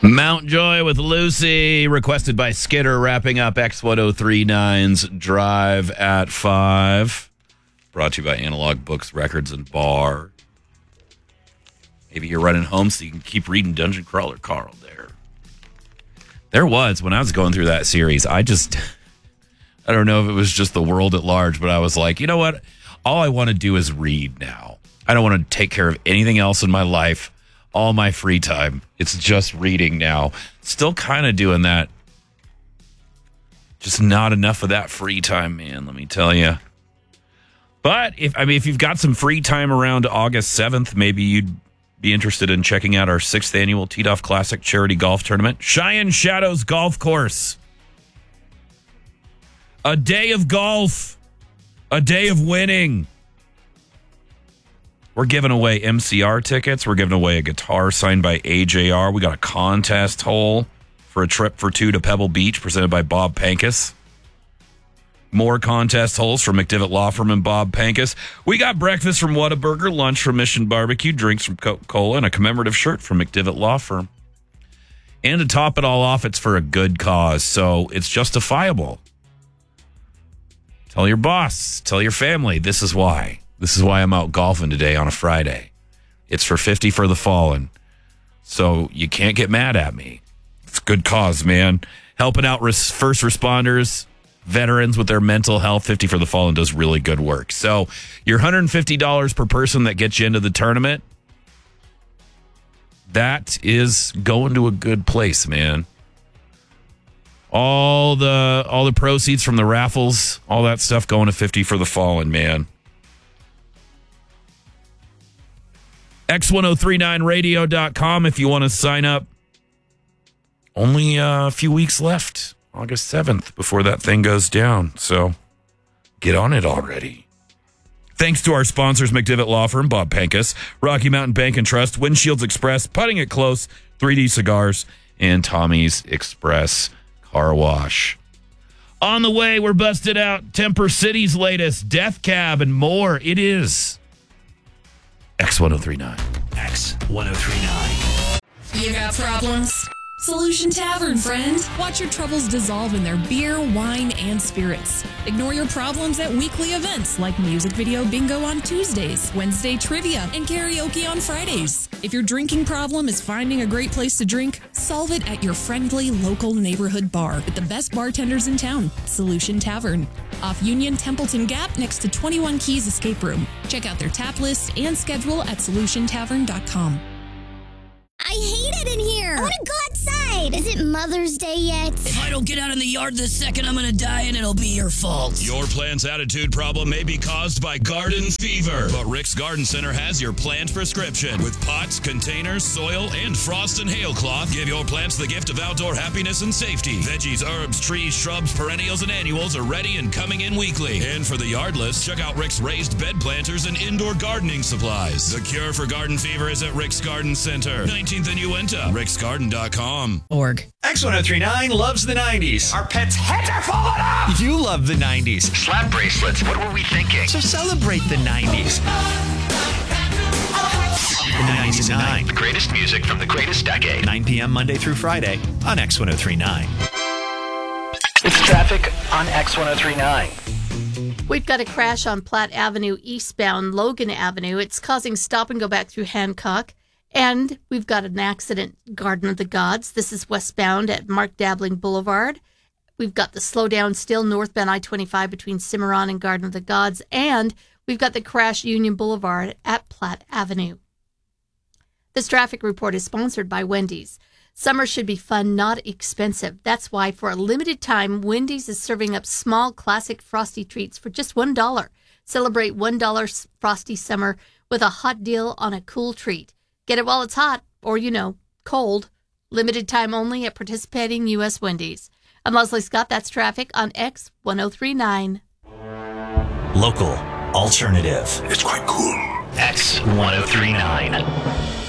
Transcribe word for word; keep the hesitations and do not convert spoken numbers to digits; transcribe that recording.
Mount Joy with Lucy, requested by Skidder, wrapping up X ten thirty-nine's Drive at five. Brought to you by Analog Books, Records, and Bar. Maybe you're running home so you can keep reading Dungeon Crawler Carl there. There was, when I was going through that series, I just, I don't know if it was just the world at large, but I was like, you know what? All I want to do is read now. I don't want to take care of anything else in my life. All my free time, it's just reading now. Still kind of doing that. Just not enough of that free time, man, let me tell you. But, if I mean, if you've got some free time around August seventh, maybe you'd be interested in checking out our sixth annual Tee-Off Classic Charity Golf Tournament. Cheyenne Shadows Golf Course. A day of golf. A day of winning. We're giving away M C R tickets. We're giving away a guitar signed by A J R. We got a contest hole for a trip for two to Pebble Beach presented by Bob Pankus. More contest holes from McDivitt Law Firm and Bob Pankus. We got breakfast from Whataburger, lunch from Mission Barbecue, drinks from Coca-Cola, and a commemorative shirt from McDivitt Law Firm. And to top it all off, it's for a good cause, so it's justifiable. Tell your boss, tell your family, this is why. This is why I'm out golfing today on a Friday. It's for fifty for the Fallen. So you can't get mad at me. It's a good cause, man. Helping out res- first responders, veterans with their mental health. fifty for the Fallen does really good work. So your one hundred fifty dollars per person that gets you into the tournament, that is going to a good place, man. All the all the proceeds from the raffles, all that stuff going to fifty for the Fallen, man. X ten thirty-nine radio dot com if you want to sign up. Only a few weeks left, August seventh, before that thing goes down. So get on it already. Thanks to our sponsors, McDivitt Law Firm, Bob Pankus, Rocky Mountain Bank and Trust, Windshields Express, Putting It Close, three D Cigars, and Tommy's Express Car Wash. On the way, we're busted out Temper City's latest, Death Cab, and more. It is X ten thirty-nine. X ten thirty-nine. You got problems? Solution Tavern, friend. Watch your troubles dissolve in their beer, wine, and spirits. Ignore your problems at weekly events like music video bingo on Tuesdays, Wednesday trivia, and karaoke on Fridays. If your drinking problem is finding a great place to drink, solve it at your friendly local neighborhood bar with the best bartenders in town, Solution Tavern. Off Union Templeton Gap next to twenty-one Keys Escape Room. Check out their tap list and schedule at solution tavern dot com. I hate it in here. I want to go outside. Is it Mother's Day yet? If I don't get out in the yard this second, I'm going to die and it'll be your fault. Your plant's attitude problem may be caused by garden fever, but Rick's Garden Center has your plant prescription. With pots, containers, soil, and frost and hail cloth, give your plants the gift of outdoor happiness and safety. Veggies, herbs, trees, shrubs, perennials, and annuals are ready and coming in weekly. And for the yardless, check out Rick's raised bed planters and indoor gardening supplies. The cure for garden fever is at Rick's Garden Center. nineteenth and Uinta. rick's garden dot com. Org. X ten thirty-nine loves the nineties. Our pets' heads are falling off! You love the nineties. Slap bracelets, what were we thinking? So celebrate the nineties. The nineties and nine. The greatest music from the greatest decade. nine p.m. Monday through Friday on X ten thirty-nine. It's traffic on X ten thirty-nine. We've got a crash on Platte Avenue eastbound Logan Avenue. It's causing stop and go back through Hancock. And we've got an accident, Garden of the Gods. This is westbound at Mark Dabbling Boulevard. We've got the slowdown still northbound I twenty-five between Cimarron and Garden of the Gods. And we've got the crash Union Boulevard at Platte Avenue. This traffic report is sponsored by Wendy's. Summer should be fun, not expensive. That's why for a limited time, Wendy's is serving up small classic Frosty treats for just one dollar. Celebrate one dollar Frosty Summer with a hot deal on a cool treat. Get it while it's hot, or, you know, cold. Limited time only at participating U S Wendy's. I'm Leslie Scott. That's traffic on X ten thirty-nine. Local, alternative. It's quite cool. X ten thirty-nine.